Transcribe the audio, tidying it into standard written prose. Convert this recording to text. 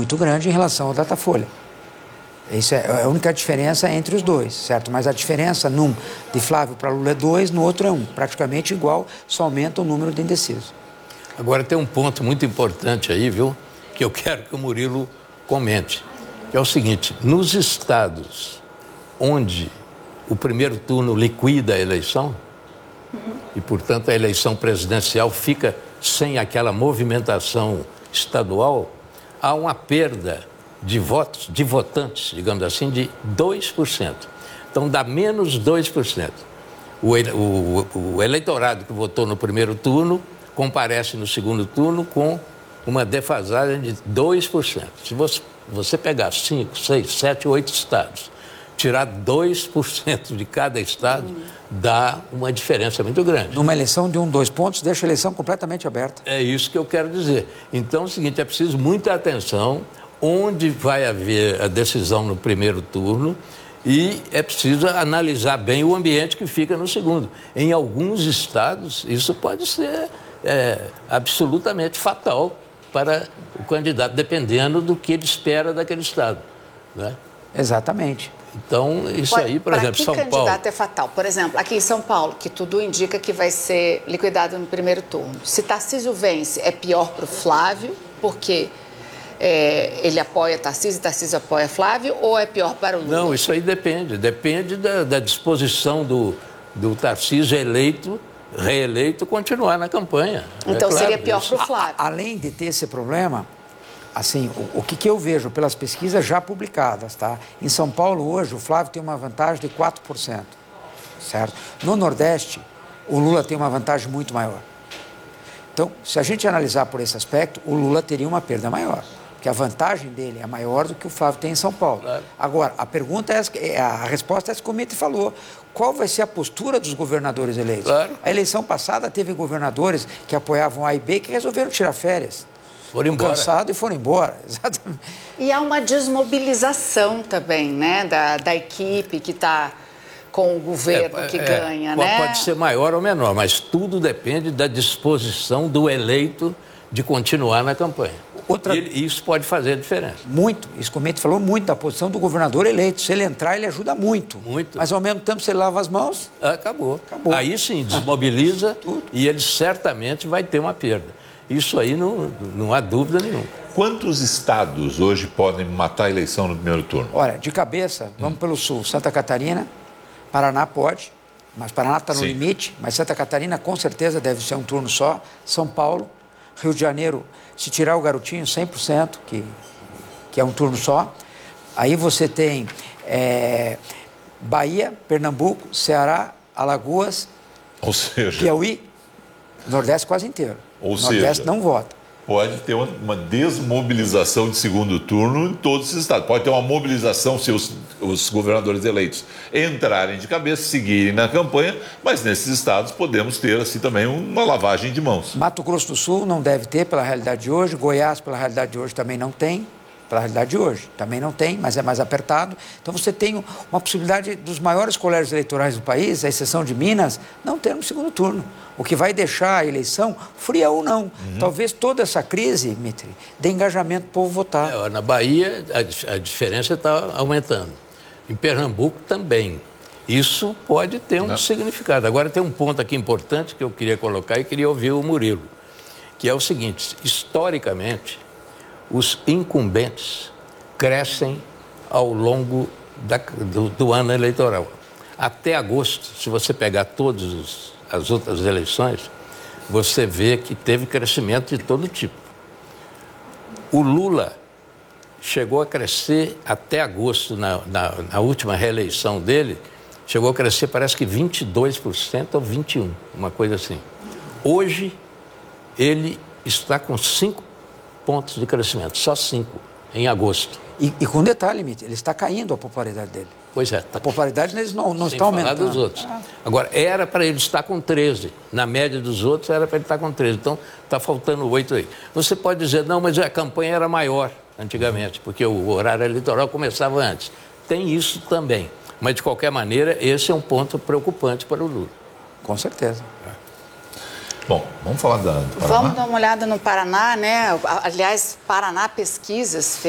muito grande em relação ao Datafolha. Isso é a única diferença entre os dois, certo? Mas a diferença num de Flávio para Lula é 2, no outro é 1. Praticamente igual, só aumenta o número de indecisos. Agora tem um ponto muito importante aí, viu? Que eu quero que o Murilo comente. Que é o seguinte, nos estados onde o primeiro turno liquida a eleição, e portanto a eleição presidencial fica sem aquela movimentação estadual, há uma perda de votos, de votantes, digamos assim, de 2%. Então dá menos 2%. O eleitorado que votou no primeiro turno comparece no segundo turno com uma defasagem de 2%. Se você pegar 5, 6, 7, 8 estados, tirar 2% de cada estado, dá uma diferença muito grande. Numa eleição de 1, 2 pontos, deixa a eleição completamente aberta. É isso que eu quero dizer. Então é o seguinte, é preciso muita atenção onde vai haver a decisão no primeiro turno e é preciso analisar bem o ambiente que fica no segundo. Em alguns estados, isso pode ser absolutamente fatal para o candidato, dependendo do que ele espera daquele estado, né? Exatamente. Então, isso aí, por exemplo, São Paulo... Para que candidato é fatal? Por exemplo, aqui em São Paulo, que tudo indica que vai ser liquidado no primeiro turno. Se Tarcísio vence, é pior para o Flávio, porque ele apoia Tarcísio e Tarcísio apoia Flávio, ou é pior para o Lula? Não, isso aí depende. Depende da disposição do Tarcísio reeleito, continuar na campanha. Então, claro, seria pior para o Flávio. Além de ter esse problema, assim, o que eu vejo pelas pesquisas já publicadas, tá? Em São Paulo, hoje, o Flávio tem uma vantagem de 4%, certo? No Nordeste, o Lula tem uma vantagem muito maior. Então, se a gente analisar por esse aspecto, o Lula teria uma perda maior, porque a vantagem dele é maior do que o Flávio tem em São Paulo. Claro. Agora, a resposta é essa que o Mitre falou. Qual vai ser a postura dos governadores eleitos? Claro. A eleição passada teve governadores que apoiavam A e B que resolveram tirar férias. Foram embora. Cansados e foram embora, exatamente. E há uma desmobilização também, né, da equipe que está com o governo que ganha, né? Pode ser maior ou menor, mas tudo depende da disposição do eleito de continuar na campanha. E isso pode fazer a diferença. Muito. Isso que o Mitre falou muito da posição do governador eleito. Se ele entrar, ele ajuda muito. Muito. Mas, ao mesmo tempo, se ele lava as mãos... Acabou. Aí sim, desmobiliza e ele certamente vai ter uma perda. Isso aí não há dúvida nenhuma. Quantos estados hoje podem matar a eleição no primeiro turno? Olha, de cabeça, vamos pelo sul. Santa Catarina, Paraná pode, mas Paraná está no limite, mas Santa Catarina com certeza deve ser um turno só. São Paulo, Rio de Janeiro, se tirar o Garotinho, 100%, que é um turno só. Aí você tem Bahia, Pernambuco, Ceará, Alagoas, ou seja, Piauí, Nordeste quase inteiro. Ou Nordeste seja, não vota. Pode ter uma desmobilização de segundo turno em todos esses estados. Pode ter uma mobilização se os governadores eleitos entrarem de cabeça, seguirem na campanha, mas nesses estados podemos ter assim também uma lavagem de mãos. Mato Grosso do Sul não deve ter pela realidade de hoje, Goiás pela realidade de hoje também não tem, pela realidade de hoje também não tem, mas é mais apertado. Então você tem uma possibilidade dos maiores colégios eleitorais do país, à exceção de Minas, não ter um segundo turno. O que vai deixar a eleição fria ou não. Talvez toda essa crise, Mitre, dê engajamento para o povo votar. Na Bahia, a diferença está aumentando. Em Pernambuco também. Isso pode ter um significado. Agora, tem um ponto aqui importante que eu queria colocar e queria ouvir o Murilo, que é o seguinte: historicamente, os incumbentes crescem ao longo do ano eleitoral. Até agosto, se você pegar todas as outras eleições, você vê que teve crescimento de todo tipo. O Lula chegou a crescer até agosto, na última reeleição dele, chegou a crescer parece que 22% ou 21%, uma coisa assim. Hoje, ele está com 5 pontos de crescimento, só 5, em agosto. E com detalhe, Mitre, ele está caindo a popularidade dele. Pois é. A popularidade deles não está aumentando. Sem falar dos outros. Agora, era para ele estar com 13. Na média dos outros, era para ele estar com 13. Então, está faltando 8 aí. Você pode dizer, não, mas a campanha era maior antigamente, porque o horário eleitoral começava antes. Tem isso também. Mas, de qualquer maneira, esse é um ponto preocupante para o Lula. Com certeza. Bom, vamos falar do Paraná? Vamos dar uma olhada no Paraná, né? Aliás, Paraná Pesquisas